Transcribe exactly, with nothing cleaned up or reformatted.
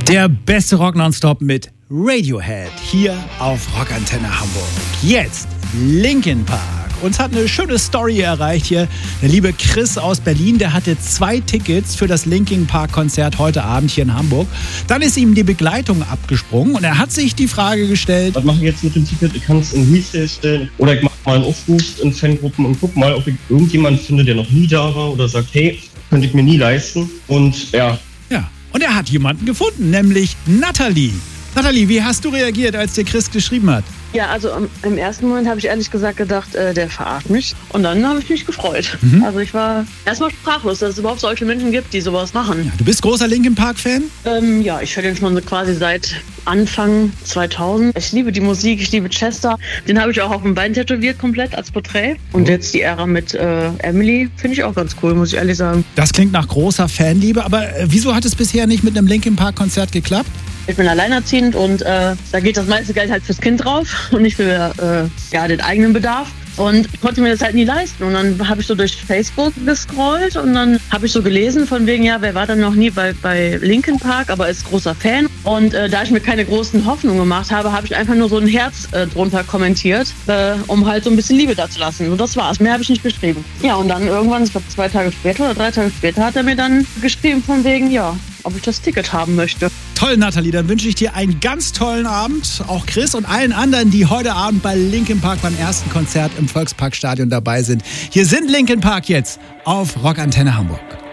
Der beste Rock nonstop mit Radiohead hier auf Rockantenne Hamburg. Jetzt Linkin Park. Uns hat eine schöne Story erreicht hier. Der liebe Chris aus Berlin, der hatte zwei Tickets für das Linkin Park Konzert heute Abend hier in Hamburg. Dann ist ihm die Begleitung abgesprungen und er hat sich die Frage gestellt: Was mache ich jetzt mit dem Ticket? Ich kann es in Resale stellen oder ich mache mal einen Aufruf in Fangruppen und guck mal, ob ich irgendjemanden finde, der noch nie da war oder sagt, hey, könnte ich mir nie leisten. Und ja. Ja, und er hat jemanden gefunden, nämlich Nathalie. Nathalie, wie hast du reagiert, als dir Chris geschrieben hat? Ja, also im, im ersten Moment habe ich ehrlich gesagt gedacht, äh, der verarscht mich. Und dann habe ich mich gefreut. Mhm. Also ich war erstmal sprachlos, dass es überhaupt solche Menschen gibt, die sowas machen. Ja, du bist großer Linkin Park-Fan? Ähm, ja, ich höre den schon so quasi seit Anfang zweitausend. Ich liebe die Musik, ich liebe Chester. Den habe ich auch auf dem Bein tätowiert, komplett als Porträt. Und jetzt die Ära mit äh, Emily finde ich auch ganz cool, muss ich ehrlich sagen. Das klingt nach großer Fanliebe, aber äh, wieso hat es bisher nicht mit einem Linkin Park-Konzert geklappt? Ich bin alleinerziehend und äh, da geht das meiste Geld halt fürs Kind drauf und nicht für äh, ja, den eigenen Bedarf. Und ich konnte mir das halt nie leisten. Und dann habe ich so durch Facebook gescrollt und dann habe ich so gelesen von wegen, ja, wer war dann noch nie bei, bei Linkin Park, aber ist großer Fan. Und äh, da ich mir keine großen Hoffnungen gemacht habe, habe ich einfach nur so ein Herz äh, drunter kommentiert, äh, um halt so ein bisschen Liebe da zu lassen. Und das war's. Mehr habe ich nicht geschrieben. Ja, und dann irgendwann, ich glaube zwei Tage später oder drei Tage später, hat er mir dann geschrieben von wegen, ja, ob ich das Ticket haben möchte. Toll, Nathalie, dann wünsche ich dir einen ganz tollen Abend. Auch Chris und allen anderen, die heute Abend bei Linkin Park beim ersten Konzert im Volksparkstadion dabei sind. Hier sind Linkin Park jetzt auf Rockantenne Hamburg.